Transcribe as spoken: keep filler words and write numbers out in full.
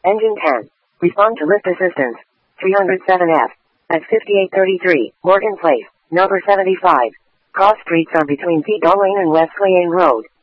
Engine ten. Respond to lift assistance. three oh seven F. At fifty-eight thirty-three, Morgan Place, number seventy-five. Cross streets are between Pete Lane and West Lane Road.